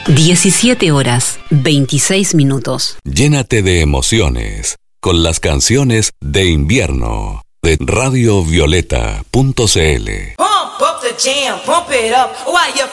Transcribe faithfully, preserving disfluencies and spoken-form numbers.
diecisiete horas, veintiséis minutos. Llénate de emociones con las canciones de invierno de radio violeta punto c l. Pump up the jam, pump it up while you're